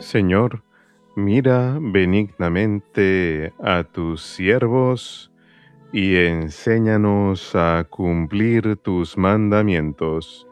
Señor, mira benignamente a tus siervos y enséñanos a cumplir tus mandamientos.